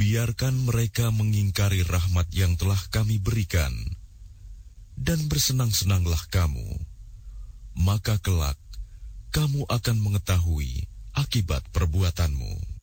biarkan mereka mengingkari rahmat yang telah kami berikan, dan bersenang-senanglah kamu, maka kelak kamu akan mengetahui akibat perbuatanmu.